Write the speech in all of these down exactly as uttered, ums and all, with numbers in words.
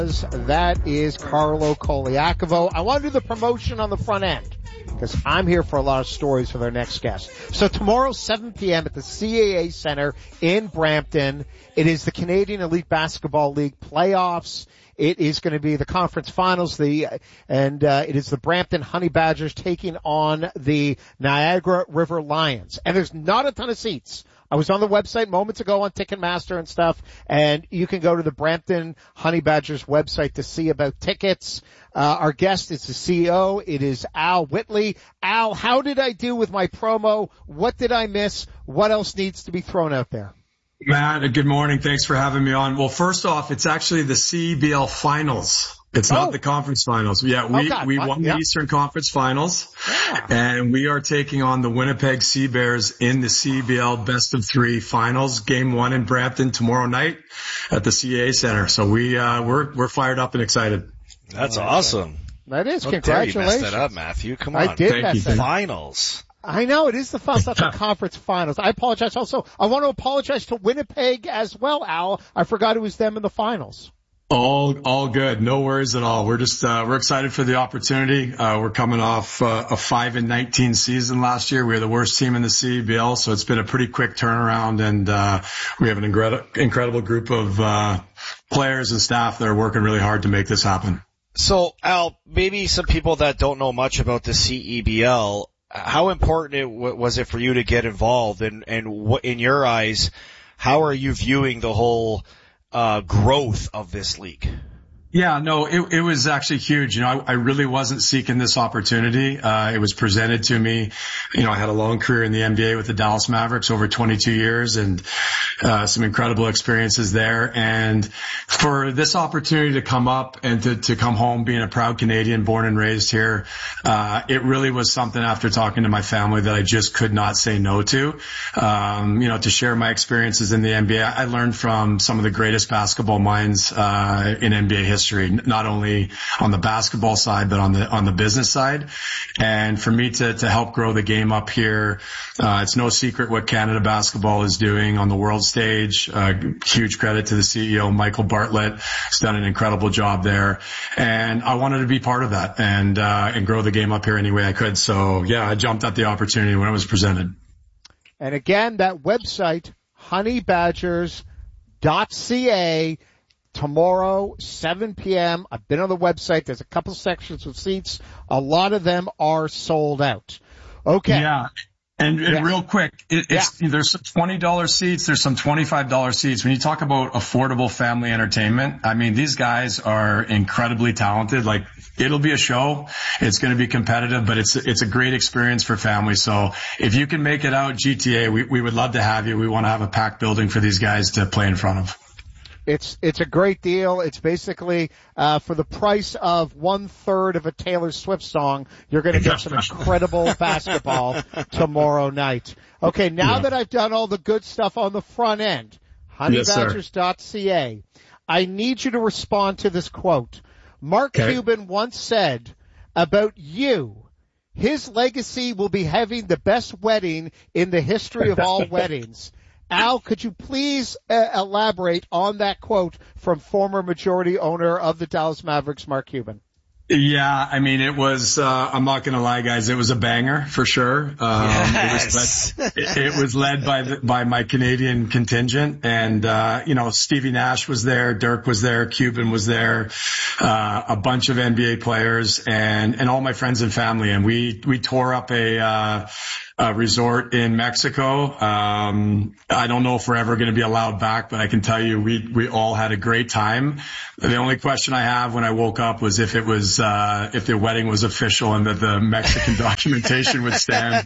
That is Carlo Koliakovo. I want to do the promotion on the front end because I'm here for a lot of stories for their next guest. So tomorrow, seven p.m. at the C A A Center in Brampton, it is the Canadian Elite Basketball League playoffs. It is going to be the conference finals, the and uh, it is the Brampton Honey Badgers taking on the Niagara River Lions. And there's not a ton of seats. I was on the website moments ago on Ticketmaster and stuff, and you can go to the Brampton Honey Badgers website to see about tickets. Uh, our guest is the C E O. It is Al Whitley. Al, how did I do with my promo? What did I miss? What else needs to be thrown out there? Matt, good morning. Thanks for having me on. Well, first off, it's actually the C E B L finals. It's not oh. the conference finals. Yeah, we, oh, we won yeah. the Eastern Conference Finals, yeah. and we are taking on the Winnipeg Sea Bears in the C E B L Best of Three Finals, Game One in Brampton tomorrow night at the C A A Center. So we uh, we're we're fired up and excited. That's awesome. That is. How Congratulations. Dare you messed that up, Matthew. Come on. I did Thank mess you. that up. Finals. I know, it is the finals, not the conference finals. I apologize. Also, I want to apologize to Winnipeg as well, Al. I forgot it was them in the finals. All, all good. No worries at all. We're just, uh, we're excited for the opportunity. Uh, we're coming off uh, a five and nineteen season last year. We were the worst team in the C E B L, so it's been a pretty quick turnaround, and, uh, we have an incredible, incredible group of, uh, players and staff that are working really hard to make this happen. So, Al, maybe some people that don't know much about the C E B L, how important it w- was it for you to get involved, and, and what, in your eyes, how are you viewing the whole Uh, growth of this league? Yeah, no, it, it was actually huge. You know, I, I really wasn't seeking this opportunity. Uh, it was presented to me. You know, I had a long career in the N B A with the Dallas Mavericks, over twenty-two years, and uh, some incredible experiences there. And for this opportunity to come up and to, to come home being a proud Canadian, born and raised here, uh, it really was something after talking to my family that I just could not say no to. Um, you know, to share my experiences in the N B A. I learned from some of the greatest basketball minds, uh, in N B A history. History, not only on the basketball side, but on the, on the business side. And for me to, to help grow the game up here, uh, it's no secret what Canada basketball is doing on the world stage. Uh, huge credit to the C E O, Michael Bartlett. He's done an incredible job there. And I wanted to be part of that and, uh, and grow the game up here any way I could. So yeah, I jumped at the opportunity when it was presented. And again, that website, honey badgers dot c a. Tomorrow, seven p.m. I've been on the website. There's a couple sections of seats. A lot of them are sold out. Okay. Yeah. And, and yeah. real quick, it, it's, yeah. there's some twenty dollars seats. There's some twenty-five dollars seats. When you talk about affordable family entertainment, I mean, these guys are incredibly talented. Like, it'll be a show. It's going to be competitive, but it's, it's a great experience for families. So if you can make it out G T A, we, we would love to have you. We want to have a packed building for these guys to play in front of. It's it's a great deal. It's basically uh for the price of one third of a Taylor Swift song, you're going to get some incredible basketball tomorrow night. Okay, now yeah. that I've done all the good stuff on the front end, honey badgers dot c a, I need you to respond to this quote. Mark okay. Cuban once said about you, his legacy will be having the best wedding in the history of all weddings. Al, could you please uh, elaborate on that quote from former majority owner of the Dallas Mavericks, Mark Cuban? Yeah, I mean, it was, uh, I'm not going to lie, guys, it was a banger for sure. Um, yes. it, was led, it, it was led by the, by my Canadian contingent, and, uh, you know, Stevie Nash was there, Dirk was there, Cuban was there, uh, a bunch of N B A players and, and all my friends and family. And we, we tore up a, uh, a resort in Mexico. Um, I don't know if we're ever going to be allowed back, but I can tell you we, we all had a great time. The only question I have when I woke up was if it was, uh, if the wedding was official and that the Mexican documentation would stand.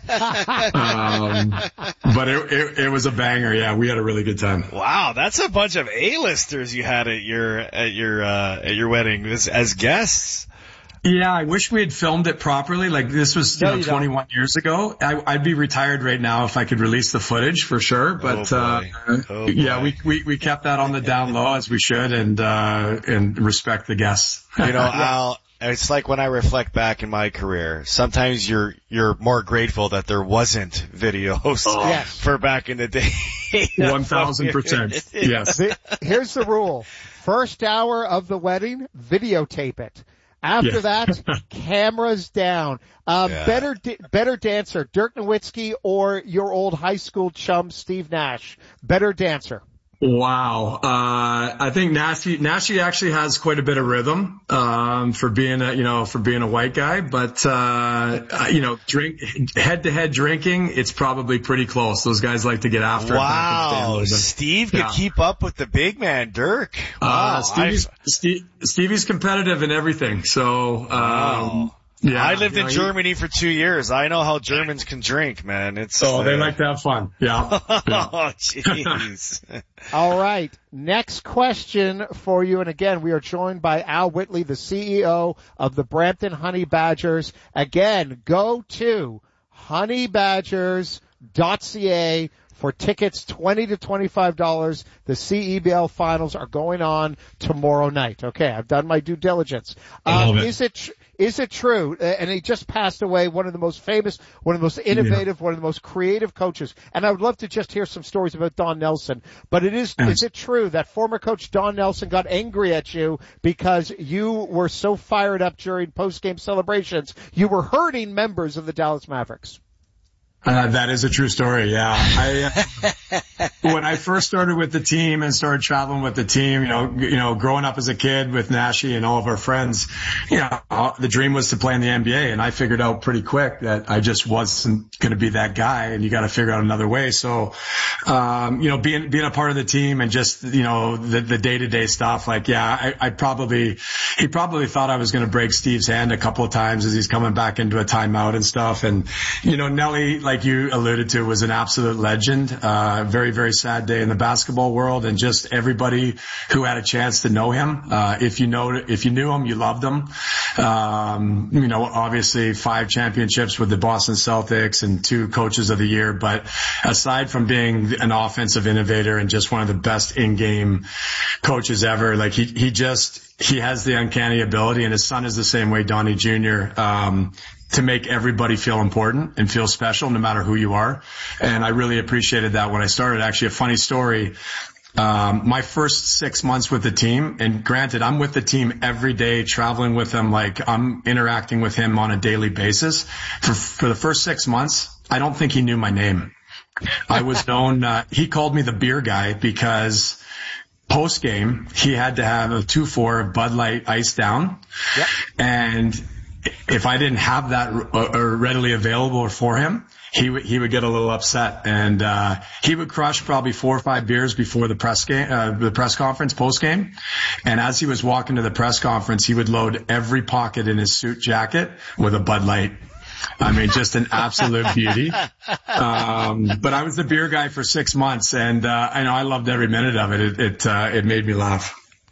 Um, but it, it, it was a banger. Yeah, we had a really good time. Wow. That's a bunch of A-listers you had at your, at your, uh, at your wedding as, as guests. Yeah, I wish we had filmed it properly. Like, this was, you no, know, you twenty-one don't. years ago. I, I'd be retired right now if I could release the footage for sure. But, oh uh, oh yeah, we, we, we kept that on the down low as we should, and, uh, and respect the guests. You know, Al, it's like when I reflect back in my career, sometimes you're, you're more grateful that there wasn't videos oh. yes. for back in the day. one thousand percent. Yes. The, here's the rule. First hour of the wedding, videotape it. After yeah. that, cameras down. Um, yeah. Better, better dancer, Dirk Nowitzki or your old high school chum, Steve Nash? Better dancer. Wow. Uh, I think Nashi, Nashi actually has quite a bit of rhythm, um, for being a, you know, for being a white guy, but, uh, you know, drink, head to head drinking, it's probably pretty close. Those guys like to get after wow. it. Wow. Steve yeah. could keep up with the big man, Dirk. Wow. Uh, Stevie's, Steve, Stevie's competitive in everything. So, um, wow. Yeah, I lived you know, in Germany he, for two years. I know how Germans can drink, man. It's oh, uh, they like to have fun. Yeah. yeah. Oh, jeez. All right. Next question for you. And again, we are joined by Al Whitley, the C E O of the Brampton Honey Badgers. Again, go to honey badgers dot c a for tickets, twenty to twenty-five dollars. The C E B L finals are going on tomorrow night. Okay, I've done my due diligence. I love uh, it. Is it, is it true? And he just passed away, one of the most famous, one of the most innovative, yeah. one of the most creative coaches. And I would love to just hear some stories about Don Nelson. But it is, yes. is it true that former coach Don Nelson got angry at you because you were so fired up during post-game celebrations, you were hurting members of the Dallas Mavericks? Uh, that is a true story. Yeah. I, uh, when I first started with the team and started traveling with the team, you know, you know, growing up as a kid with Nashi and all of our friends, you know, the dream was to play in the N B A. And I figured out pretty quick that I just wasn't going to be that guy, and you got to figure out another way. So, um, you know, being, being a part of the team and just, you know, the, the day to day stuff, like, yeah, I, I probably, he probably thought I was going to break Steve's hand a couple of times as he's coming back into a timeout and stuff. And, you know, Nelly, like, like you alluded to, was an absolute legend. Uh, very, very sad day in the basketball world, and just everybody who had a chance to know him. Uh, if you know, if you knew him, you loved him. Um, you know, obviously five championships with the Boston Celtics and two coaches of the year. But aside from being an offensive innovator and just one of the best in-game coaches ever, like he, he just, he has the uncanny ability, and his son is the same way, Donnie Junior, um, to make everybody feel important and feel special no matter who you are. And I really appreciated that when I started. Actually, a funny story. Um, my first six months with the team, and granted, I'm with the team every day, traveling with them, like I'm interacting with him on a daily basis. For, for the first six months, I don't think he knew my name. I was known, uh, he called me the beer guy because post game, he had to have a two four of Bud Light Ice Down. Yep. And if I didn't have that or readily available for him, he would, he would get a little upset, and, uh, he would crush probably four or five beers before the press game, uh, the press conference post game. And as he was walking to the press conference, he would load every pocket in his suit jacket with a Bud Light. I mean, just an absolute beauty. Um, but I was the beer guy for six months, and, uh, I know I loved every minute of it. It, it, uh, it made me laugh.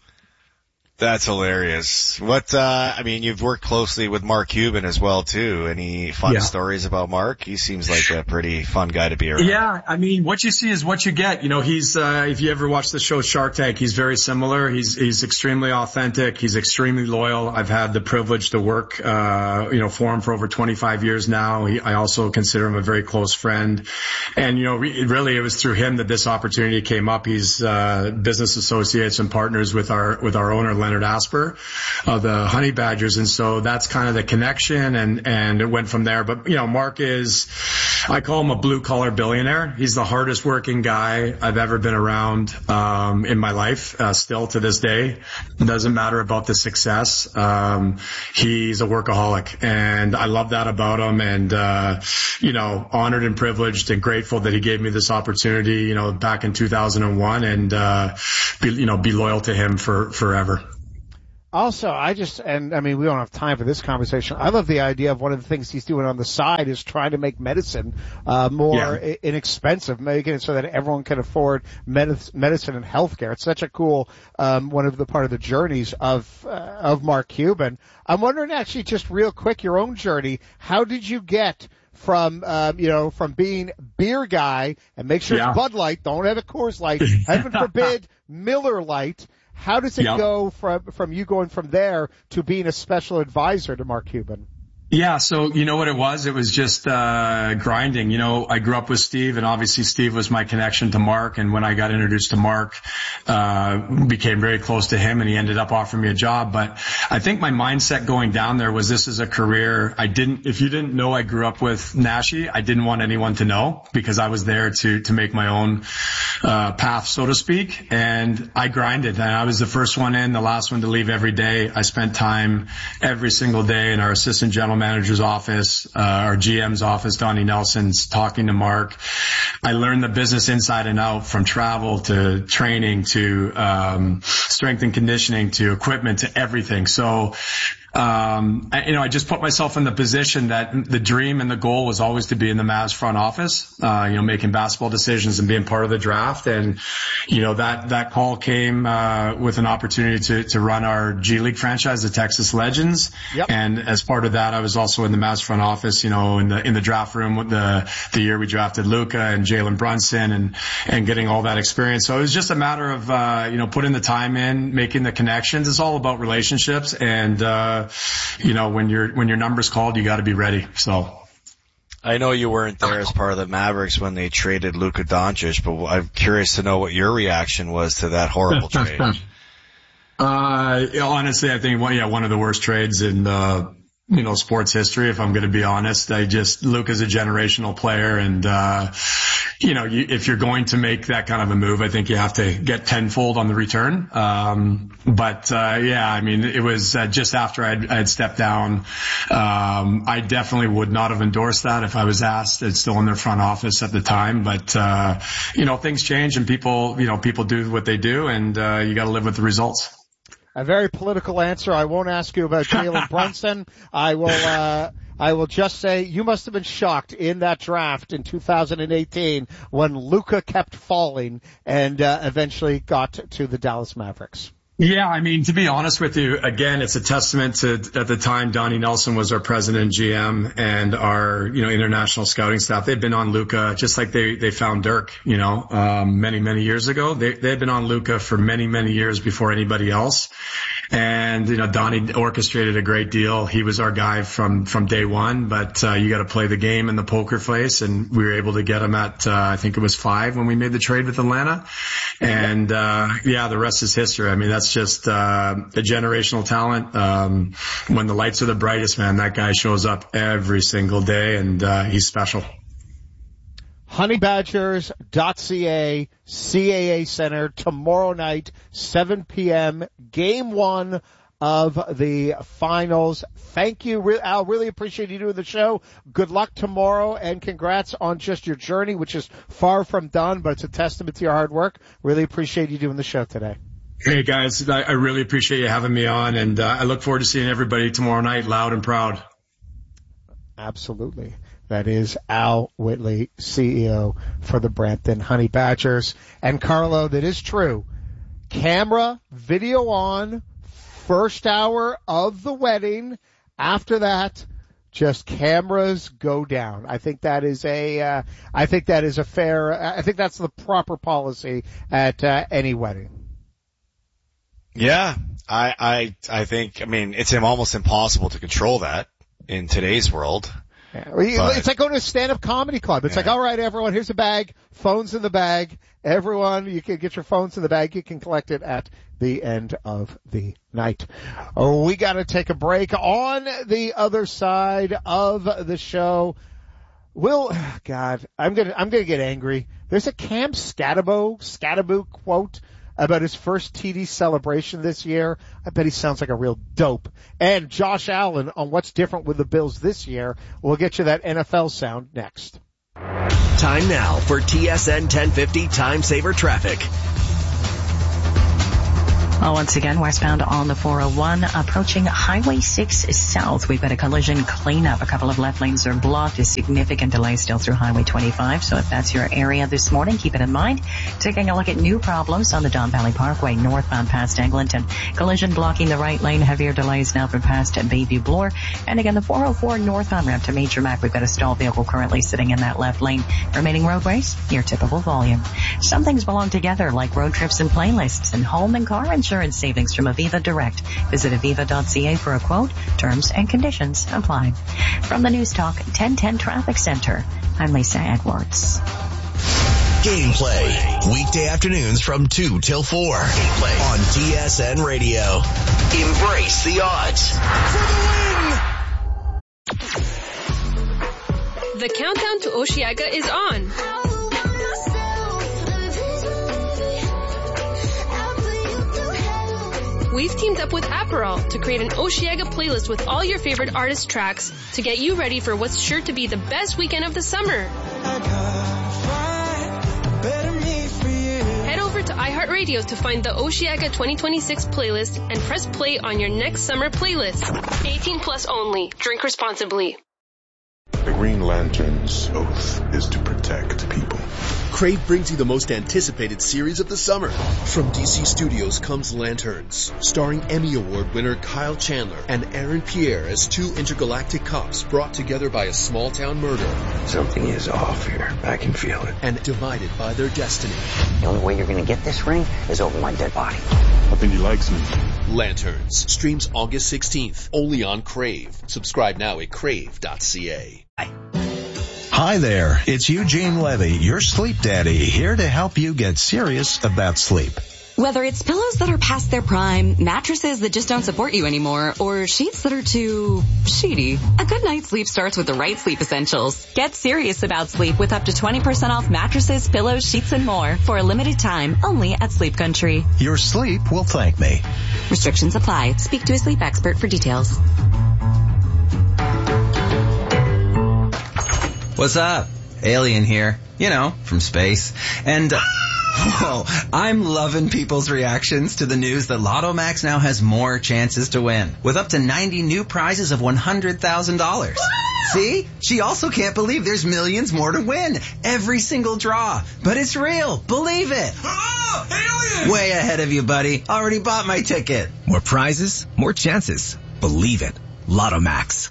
That's hilarious. What, uh, I mean, you've worked closely with Mark Cuban as well, too. Any fun yeah. stories about Mark? He seems like a pretty fun guy to be around. Yeah, I mean, what you see is what you get. You know, he's, uh, if you ever watch the show Shark Tank, he's very similar. He's, he's extremely authentic. He's extremely loyal. I've had the privilege to work, uh, you know, for him for over twenty-five years now. He, I also consider him a very close friend. And, you know, re- really it was through him that this opportunity came up. He's, uh, business associates and partners with our, with our owner, Leonard Asper of the Honey Badgers. And so that's kind of the connection, and, and it went from there. But, you know, Mark is, I call him a blue collar billionaire. He's the hardest working guy I've ever been around, um, in my life, uh, still to this day. It doesn't matter about the success. Um, he's a workaholic, and I love that about him. And, uh, you know, honored and privileged and grateful that he gave me this opportunity, you know, back in two thousand one, and, uh, be, you know, be loyal to him for forever. Also, I just, and I mean, we don't have time for this conversation. I love the idea of one of the things he's doing on the side is trying to make medicine, uh, more yeah. inexpensive, making it so that everyone can afford med- medicine and healthcare. It's such a cool, um, one of the part of the journeys of, uh, of Mark Cuban. I'm wondering actually just real quick, your own journey. How did you get from, um, you know, from being beer guy, and make sure yeah. it's Bud Light, don't have a Coors Light, heaven forbid, Miller Lite, How does it Yep. go from from you going from there to being a special advisor to Mark Cuban? Yeah, so you know what it was? It was just uh grinding. You know, I grew up with Steve, and obviously Steve was my connection to Mark, and when I got introduced to Mark, uh became very close to him, and he ended up offering me a job. But I think my mindset going down there was this is a career. I didn't, if you didn't know I grew up with Nashi, I didn't want anyone to know, because I was there to to make my own uh path, so to speak. And I grinded, and I was the first one in, the last one to leave every day. I spent time every single day in our assistant general manager's office, uh, our G M's office, Donnie Nelson's, talking to Mark. I learned the business inside and out, from travel to training to um strength and conditioning to equipment to everything. So Um, I, you know, I just put myself in the position that the dream and the goal was always to be in the Mavs front office, uh, you know, making basketball decisions and being part of the draft. And, you know, that, that call came, uh, with an opportunity to, to run our G League franchise, the Texas Legends. Yep. And as part of that, I was also in the Mavs front office, you know, in the, in the draft room with the, the year we drafted Luka and Jalen Brunson and, and getting all that experience. So it was just a matter of, uh, you know, putting the time in, making the connections. It's all about relationships. And, uh, you know, when your when your number's called, you got to be ready. So, I know you weren't there as part of the Mavericks when they traded Luka Doncic, but I'm curious to know what your reaction was to that horrible trade. uh, honestly, I think one, yeah, one of the worst trades in uh, you know, sports history, if I'm going to be honest. I just, Luka's a generational player, and uh, you know, you, if you're going to make that kind of a move, I think you have to get tenfold on the return. Um, but, uh, yeah, I mean, it was uh, just after I'd, I'd stepped down. Um, I definitely would not have endorsed that if I was asked. It's still in their front office at the time, but, uh, you know, things change and people, you know, people do what they do, and, uh, you got to live with the results. A very political answer. I won't ask you about Jalen Brunson. I will, uh, I will just say you must have been shocked in that draft in two thousand eighteen when Luka kept falling and, uh, eventually got to the Dallas Mavericks. Yeah, I mean, to be honest with you, again, it's a testament to, at the time, Donnie Nelson was our president and G M, and our, you know, international scouting staff. They've been on Luka just like they, they found Dirk, you know, um, many, many years ago. They, they've been on Luka for many, many years before anybody else. And, you know, Donnie orchestrated a great deal. He was our guy from, from day one, but, uh, you got to play the game in the poker face, and we were able to get him at, uh, I think it was five when we made the trade with Atlanta. And, uh, yeah, the rest is history. I mean, that's just, uh, a generational talent. Um, when the lights are the brightest, man, that guy shows up every single day, and, uh, he's special. honey badgers dot c a, C A A Center, tomorrow night, seven p.m., game one of the finals. Thank you, Al. Really appreciate you doing the show. Good luck tomorrow, and congrats on just your journey, which is far from done, but it's a testament to your hard work. Really appreciate you doing the show today. Hey, guys, I, I really appreciate you having me on, and uh, I look forward to seeing everybody tomorrow night, loud and proud. Absolutely. That is Al Whitley, C E O for the Brampton Honey Badgers. And Carlo, that is true. Camera, video on, first hour of the wedding. After that, just cameras go down. I think that is a, uh, I think that is a fair, I think that's the proper policy at uh, any wedding. Yeah, I, I, I think, I mean, it's almost impossible to control that in today's world. Yeah. But, it's like going to a stand-up comedy club. It's yeah. like, all right, everyone, here's a bag, phones in the bag. Everyone, you can get your phones in the bag. You can collect it at the end of the night. Oh, we got to take a break. On the other side of the show, Will, God, I'm gonna, I'm gonna get angry. There's a Cam Scatabo, Scatabo quote about his first T D celebration this year. I bet he sounds like a real dope. And Josh Allen on what's different with the Bills this year. We'll get you that N F L sound next. Time now for T S N ten fifty Time Saver Traffic. Well, once again, westbound on the four oh one, approaching Highway six South. We've got a collision cleanup. A couple of left lanes are blocked. A significant delay still through Highway twenty-five. So if that's your area this morning, keep it in mind. Taking a look at new problems on the Don Valley Parkway, northbound past Eglinton. Collision blocking the right lane. Heavier delays now from past Bayview Bloor. And again, the four oh four northbound ramp to Major Mac. We've got a stalled vehicle currently sitting in that left lane. Remaining roadways, near typical volume. Some things belong together, like road trips and playlists, and home and car insurance. insurance savings from Aviva Direct. Visit aviva dot c a for a quote. Terms and conditions apply. From the News Talk ten ten Traffic Center, I'm Lisa Edwards. Gameplay, weekday afternoons from two till four. Gameplay on T S N Radio. Embrace the odds for the win. The countdown to Osheaga is on. We've teamed up with Aperol to create an Osheaga playlist with all your favorite artist tracks to get you ready for what's sure to be the best weekend of the summer. Head over to iHeartRadio to find the Osheaga twenty twenty-six playlist and press play on your next summer playlist. eighteen plus only. Drink responsibly. The Green Lantern's oath is to protect people. Crave brings you the most anticipated series of the summer. From D C Studios comes Lanterns, starring Emmy Award winner Kyle Chandler and Aaron Pierre as two intergalactic cops brought together by a small-town murder. Something is off here. I can feel it. And divided by their destiny. The only way you're going to get this ring is over my dead body. I think he likes me. Lanterns streams August sixteenth, only on Crave. Subscribe now at crave dot c a. Hi there, it's Eugene Levy, your sleep daddy, here to help you get serious about sleep. Whether it's pillows that are past their prime, mattresses that just don't support you anymore, or sheets that are too sheety, a good night's sleep starts with the right sleep essentials. Get serious about sleep with up to twenty percent off mattresses, pillows, sheets, and more for a limited time only at Sleep Country. Your sleep will thank me. Restrictions apply. Speak to a sleep expert for details. What's up? Alien here. You know, from space. And, uh, well, I'm loving people's reactions to the news that Lotto Max now has more chances to win, with up to ninety new prizes of one hundred thousand dollars. See? She also can't believe there's millions more to win. Every single draw. But it's real. Believe it. Oh, alien! Way ahead of you, buddy. Already bought my ticket. More prizes, more chances. Believe it. Lotto Max.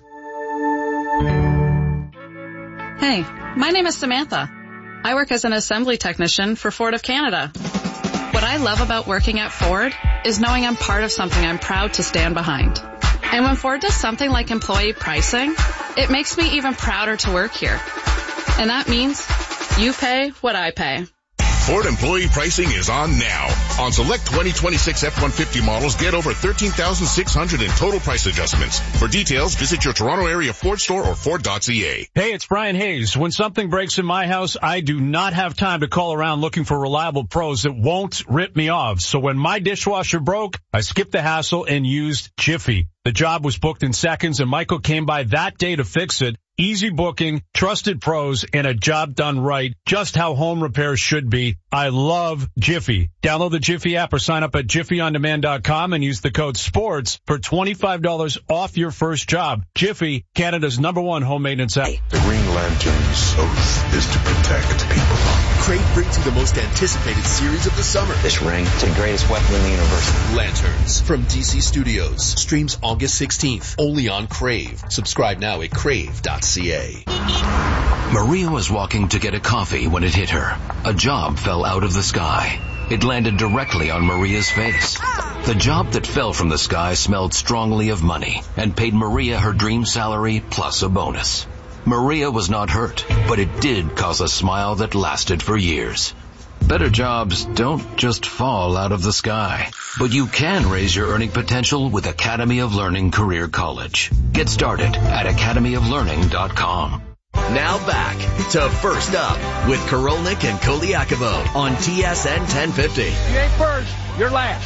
Hey, my name is Samantha. I work as an assembly technician for Ford of Canada. What I love about working at Ford is knowing I'm part of something I'm proud to stand behind. And when Ford does something like employee pricing, it makes me even prouder to work here. And that means you pay what I pay. Ford employee pricing is on now. On select twenty twenty-six F one fifty models, get over thirteen thousand six hundred in total price adjustments. For details, visit your Toronto area Ford store or Ford dot c a. Hey, it's Brian Hayes. When something breaks in my house, I do not have time to call around looking for reliable pros that won't rip me off. So when my dishwasher broke, I skipped the hassle and used Jiffy. The job was booked in seconds, and Michael came by that day to fix it. Easy booking, trusted pros, and a job done right, just how home repairs should be. I love Jiffy. Download the Jiffy app or sign up at jiffy on demand dot com and use the code SPORTS for twenty-five dollars off your first job. Jiffy, Canada's number one home maintenance app. The Green Lantern's oath is to protect people. Crave brings you the most anticipated series of the summer. This ring is the greatest weapon in the universe. Lanterns from D C Studios streams August sixteenth, only on Crave. Subscribe now at crave dot c a. Maria was walking to get a coffee when it hit her. A job fell out of the sky. It landed directly on Maria's face. The job that fell from the sky smelled strongly of money and paid Maria her dream salary plus a bonus. Maria was not hurt, but it did cause a smile that lasted for years. Better jobs don't just fall out of the sky, but you can raise your earning potential with Academy of Learning Career College. Get started at academy of learning dot com. Now back to First Up with Korolnik and Koliakovo on T S N ten fifty. You ain't first, you're last.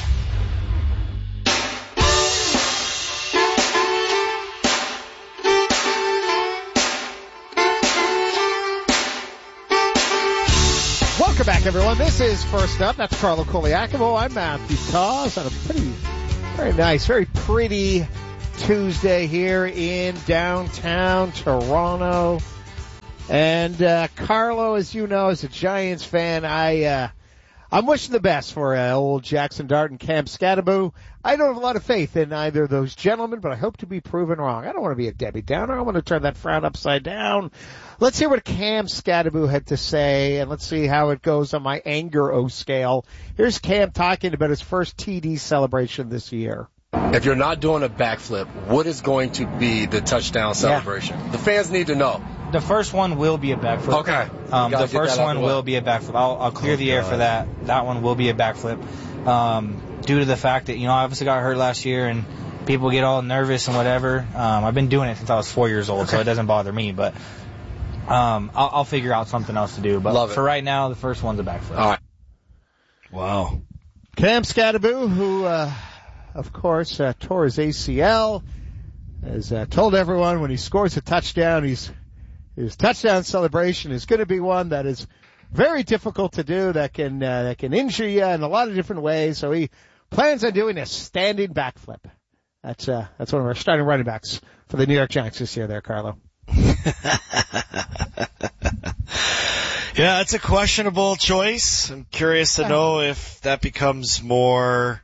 Welcome back, everyone. This is First Up. That's Carlo Koliakovo. I'm Matthew Taws on a pretty, very nice, very pretty Tuesday here in downtown Toronto. And, uh, Carlo, as you know, as a Giants fan, I, uh, I'm wishing the best for uh, old Jackson Dart and Cam Scadaboo. I don't have a lot of faith in either of those gentlemen, but I hope to be proven wrong. I don't want to be a Debbie Downer. I want to turn that frown upside down. Let's hear what Cam Scadaboo had to say, and let's see how it goes on my anger-o scale. Here's Cam talking about his first T D celebration this year. If you're not doing a backflip, what is going to be the touchdown celebration? Yeah. The fans need to know. The first one will be a backflip. Okay. Um, the first one will be a backflip. I'll, I'll clear oh, the air God. for that. That one will be a backflip. Um, due to the fact that, you know, I obviously got hurt last year and people get all nervous and whatever. Um, I've been doing it since I was four years old, okay. so it doesn't bother me. But um, I'll, I'll figure out something else to do. But Love for it. right now, the first one's a backflip. All right. Wow. Cam Scadaboo, who, uh, of course, uh, tore his A C L, has uh, told everyone when he scores a touchdown, he's his touchdown celebration is going to be one that is very difficult to do, that can uh, that can injure you in a lot of different ways. So he plans on doing a standing backflip. That's uh, that's one of our starting running backs for the New York Giants this year there, Carlo. Yeah, it's a questionable choice. I'm curious to know if that becomes more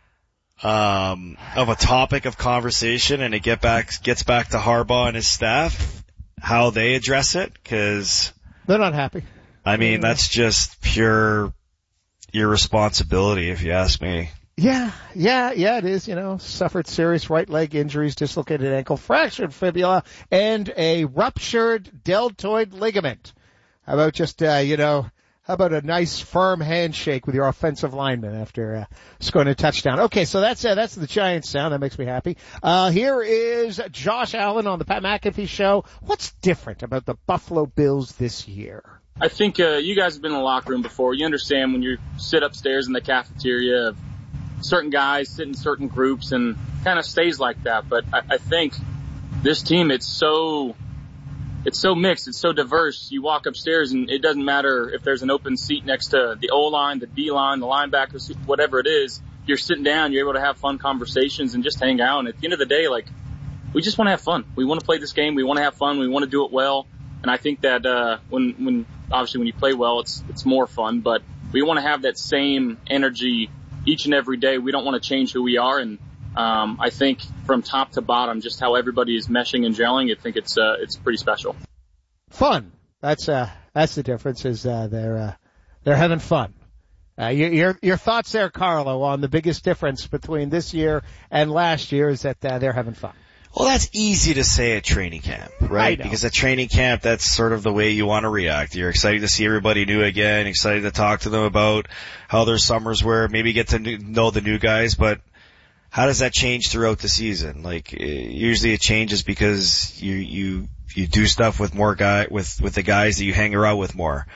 um, of a topic of conversation and it get back gets back to Harbaugh and his staff. How they address it, because they're not happy. I mean, that's just pure irresponsibility, if you ask me. Yeah, yeah, yeah, it is. You know, suffered serious right leg injuries, dislocated ankle, fractured fibula, and a ruptured deltoid ligament. How about just, uh, you know, how about a nice firm handshake with your offensive lineman after uh, scoring a touchdown? Okay, so that's uh, that's the Giants sound. That makes me happy. Uh, here is Josh Allen on the Pat McAfee Show. What's different about the Buffalo Bills this year? I think uh, you guys have been in the locker room before. You understand when you sit upstairs in the cafeteria of certain guys sit in certain groups and kind of stays like that. But I, I think this team, it's so... It's so mixed. It's so diverse. You walk upstairs and it doesn't matter if there's an open seat next to the O-line, the D-line, the linebackers, whatever it is. You're sitting down, you're able to have fun conversations and just hang out. And at the end of the day, like, we just want to have fun. We want to play this game. We want to have fun. We want to do it well. And I think that, uh, when, when, obviously when you play well, it's, it's more fun, but we want to have that same energy each and every day. We don't want to change who we are. And, Um, I think from top to bottom, just how everybody is meshing and gelling, I think it's uh, it's pretty special. Fun. That's uh, that's the difference. Is uh, they're uh, they're having fun. Uh, your, your your thoughts there, Carlo, on the biggest difference between this year and last year is that uh, they're having fun. Well, that's easy to say at training camp, right? Because at training camp, that's sort of the way you want to react. You're excited to see everybody new again, excited to talk to them about how their summers were, maybe get to know the new guys, but how does that change throughout the season? Like, usually it changes because you, you, you do stuff with more guy, with, with the guys that you hang around with more.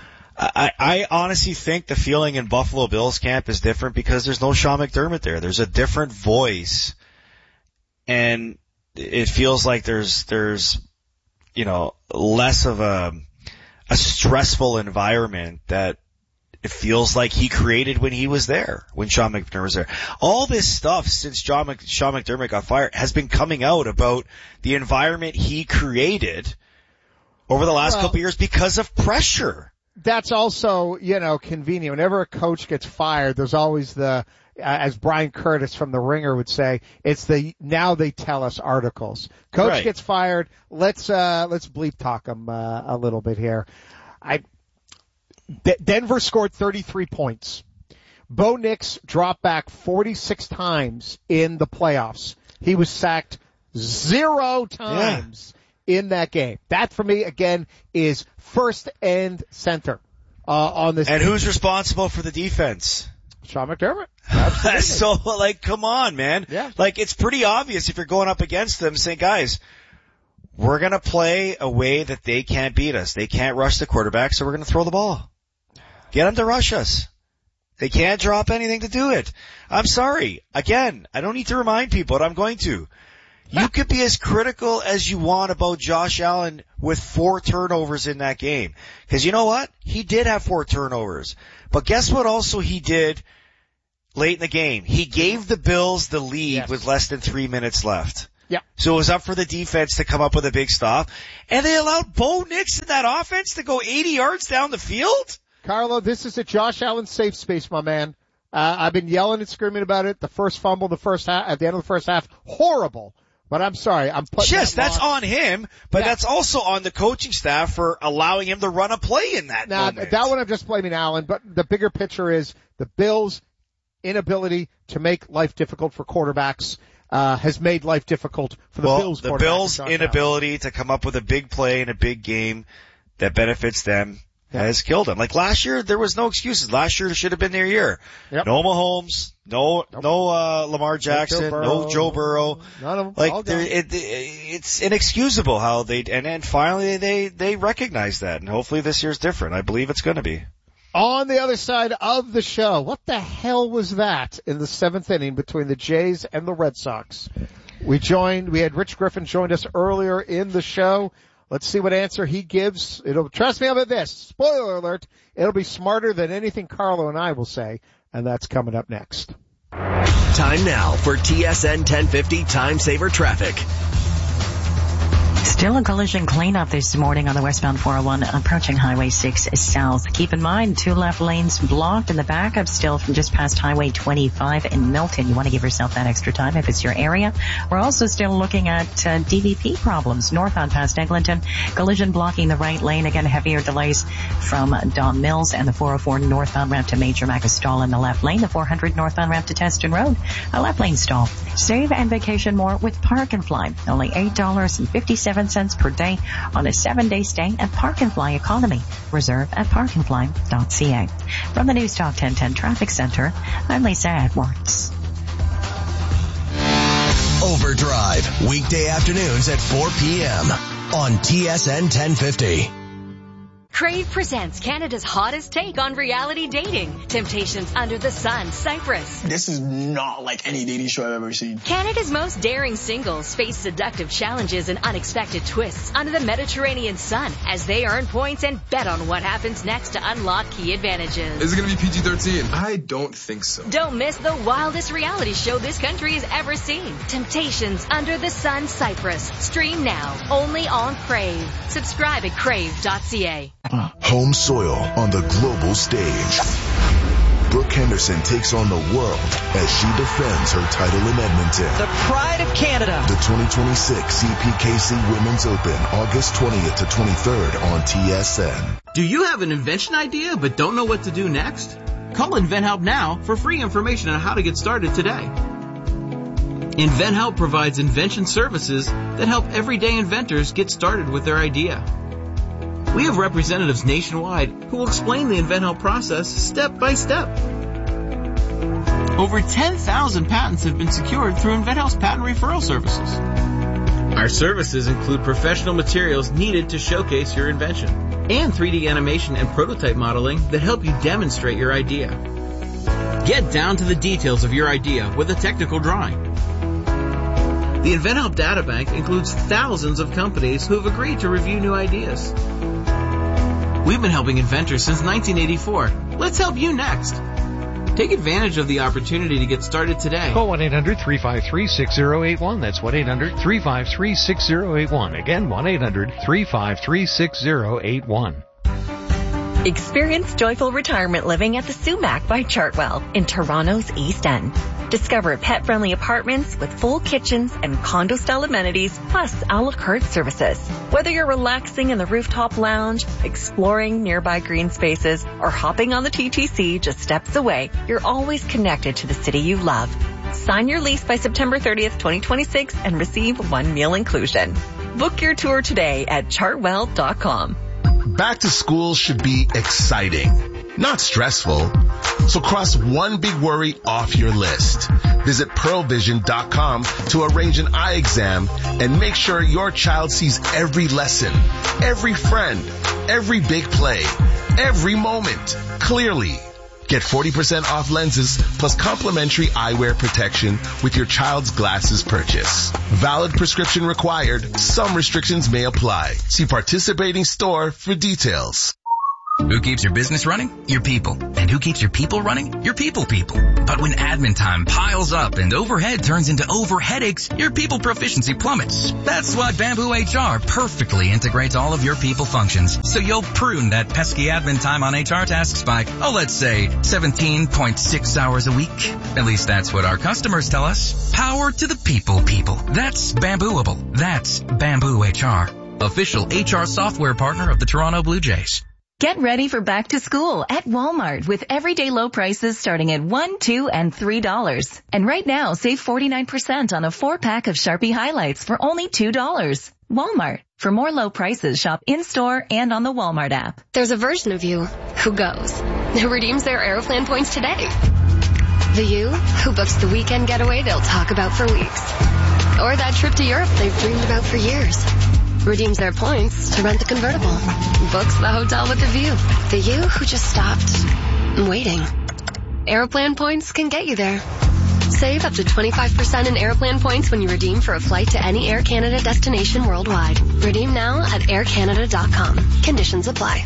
I, I honestly think the feeling in Buffalo Bills camp is different because there's no Sean McDermott there. There's a different voice. And it feels like there's, there's, you know, less of a, a stressful environment that it feels like he created when he was there, when Sean McDermott was there. All this stuff since Sean, Mc, Sean McDermott got fired has been coming out about the environment he created over the last well, couple of years because of pressure. That's also, you know, convenient. Whenever a coach gets fired, there's always the, uh, as Brian Curtis from The Ringer would say, it's the now they tell us articles. Coach right. gets fired. Let's uh, let's bleep talk him uh, a little bit here. I. D- Denver scored thirty-three points. Bo Nix dropped back forty-six times in the playoffs. He was sacked zero times yeah. in that game. That, for me, again, is first and center uh, on this And team. Who's responsible for the defense? Sean McDermott. So, like, come on, man. Yeah. Like, it's pretty obvious if you're going up against them saying, guys, we're going to play a way that they can't beat us. They can't rush the quarterback, so we're going to throw the ball. Get them to rush us. They can't drop anything to do it. I'm sorry. Again, I don't need to remind people, but I'm going to. You could be as critical as you want about Josh Allen with four turnovers in that game. Because you know what? He did have four turnovers. But guess what also he did late in the game? He gave the Bills the lead yes. with less than three minutes left. Yeah. So it was up for the defense to come up with a big stop. And they allowed Bo Nix in that offense to go eighty yards down the field? Carlo, this is a Josh Allen safe space, my man. Uh, I've been yelling and screaming about it. The first fumble, the first half, at the end of the first half, horrible. But I'm sorry, I'm putting Yes, that that's loss. on him, but Yeah. that's also on the coaching staff for allowing him to run a play in that Now, moment. that one I'm just blaming Allen, but the bigger picture is the Bills' inability to make life difficult for quarterbacks uh, has made life difficult for the well, Bills. the quarterback, Bills' Josh Allen. inability to come up with a big play in a big game that benefits them Yeah. has killed them. Like last year, there was no excuses. Last year should have been their year. Yep. No Mahomes, no Nope. no uh, Lamar Jackson, Joe no Joe Burrow. None of them. Like all they're- gone. it, it, it's inexcusable how they and then finally they they recognize that, and hopefully this year's different. I believe it's going to be. On the other side of the show, what the hell was that in the seventh inning between the Jays and the Red Sox? We joined, we had Rich Griffin joined us earlier in the show. Let's see what answer he gives. It'll, trust me about this, spoiler alert, it'll be smarter than anything Carlo and I will say, and that's coming up next. Time now for T S N ten fifty Time Saver Traffic. Still a collision cleanup this morning on the westbound four oh one approaching Highway six South. Keep in mind, two left lanes blocked and the backup still from just past Highway twenty-five in Milton. You want to give yourself that extra time if it's your area. We're also still looking at uh, D V P problems northbound past Eglinton. Collision blocking the right lane. Again, heavier delays from Don Mills and the four oh four northbound ramp to Major Macastall in the left lane. The four hundred northbound ramp to Teston Road, a left lane stall. Save and vacation more with Park and Fly. Only eight dollars and fifty-seven cents per day on a seven-day stay at Park and Fly Economy. Reserve at park and fly dot c a. From the News Talk ten ten Traffic Center, I'm Lisa Edwards. Overdrive, weekday afternoons at four p.m. on T S N ten fifty. Crave presents Canada's hottest take on reality dating. Temptations Under the Sun, Cyprus. This is not like any dating show I've ever seen. Canada's most daring singles face seductive challenges and unexpected twists under the Mediterranean sun as they earn points and bet on what happens next to unlock key advantages. Is it going to be P G thirteen? I don't think so. Don't miss the wildest reality show this country has ever seen. Temptations Under the Sun, Cyprus. Stream now, only on Crave. Subscribe at crave dot c a. Home soil on the global stage. Brooke Henderson takes on the world as she defends her title in Edmonton. The pride of Canada. The twenty twenty-six C P K C Women's Open, August twentieth to twenty-third on T S N. Do you have an invention idea but don't know what to do next? Call InventHelp now for free information on how to get started today. InventHelp provides invention services that help everyday inventors get started with their idea. We have representatives nationwide who will explain the InventHelp process step by step. Over ten thousand patents have been secured through InventHelp's patent referral services. Our services include professional materials needed to showcase your invention and three D animation and prototype modeling that help you demonstrate your idea. Get down to the details of your idea with a technical drawing. The InventHelp Databank includes thousands of companies who have agreed to review new ideas. We've been helping inventors since nineteen eighty-four. Let's help you next. Take advantage of the opportunity to get started today. Call one eight hundred three five three six zero eight one. That's one eight hundred three five three six zero eight one. Again, one eight hundred three five three six zero eight one. Experience joyful retirement living at the Sumac by Chartwell in Toronto's East End. Discover pet-friendly apartments with full kitchens and condo-style amenities, plus a la carte services. Whether you're relaxing in the rooftop lounge, exploring nearby green spaces, or hopping on the T T C just steps away, you're always connected to the city you love. Sign your lease by September thirtieth, twenty twenty-six and receive one meal inclusion. Book your tour today at chartwell dot com. Back to school should be exciting, not stressful. So cross one big worry off your list. Visit pearl vision dot com to arrange an eye exam and make sure your child sees every lesson, every friend, every big play, every moment clearly. Get forty percent off lenses plus complimentary eyewear protection with your child's glasses purchase. Valid prescription required. Some restrictions may apply. See participating store for details. Who keeps your business running? Your people. And who keeps your people running? Your people people. But when admin time piles up and overhead turns into over headaches, your people proficiency plummets. That's why Bamboo H R perfectly integrates all of your people functions. So you'll prune that pesky admin time on H R tasks by, oh, let's say seventeen point six hours a week. At least that's what our customers tell us. Power to the people people. That's Bambooable. That's Bamboo H R. Official H R software partner of the Toronto Blue Jays. Get ready for back to school at Walmart with everyday low prices starting at one, two, and three dollars. And right now, save forty-nine percent on a four-pack of Sharpie highlights for only two dollars. Walmart. For more low prices, shop in-store and on the Walmart app. There's a version of you who goes, who redeems their Aeroplan points today. The you who books the weekend getaway they'll talk about for weeks. Or that trip to Europe they've dreamed about for years. Redeems their points to rent the convertible. Books the hotel with the view. The you who just stopped waiting. Aeroplan points can get you there. Save up to twenty-five percent in Aeroplan points when you redeem for a flight to any Air Canada destination worldwide. Redeem now at air canada dot com. Conditions apply.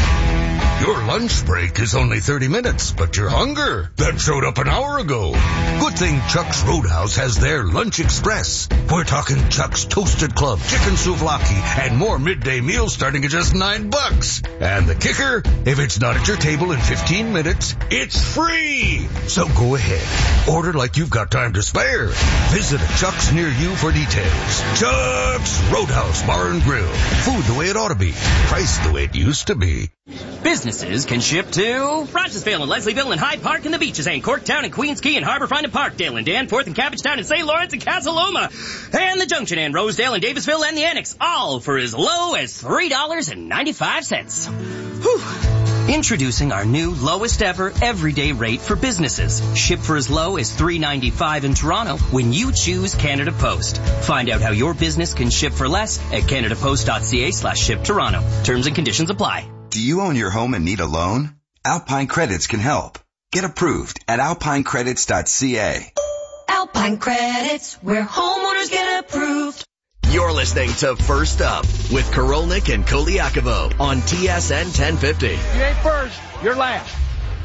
Your lunch break is only thirty minutes, but your hunger, that showed up an hour ago. Good thing Chuck's Roadhouse has their Lunch Express. We're talking Chuck's Toasted Club, Chicken Souvlaki, and more midday meals starting at just nine bucks. And the kicker, if it's not at your table in fifteen minutes, it's free. So go ahead, order like you've got time to spare. Visit a Chuck's near you for details. Chuck's Roadhouse Bar and Grill. Food the way it ought to be. Price the way it used to be. Businesses can ship to Rochesville and Leslieville and Hyde Park and the Beaches and Corktown and Queens Quay and Harbourfront and Parkdale and Danforth and Cabbagetown and Saint Lawrence and Casa Loma and the Junction and Rosedale and Davisville and the Annex, all for as low as three dollars and ninety-five cents. Whew. Introducing our new lowest ever everyday rate for businesses. Ship for as low as three dollars and ninety-five cents in Toronto when you choose Canada Post. Find out how your business can ship for less at canadapost.ca slash ship Toronto. Terms and conditions apply. Do you own your home and need a loan? Alpine Credits can help. Get approved at alpine credits dot c a. Alpine Credits, where homeowners get approved. You're listening to First Up with Korolnik and Koliakovo on T S N ten fifty. You ain't first, you're last.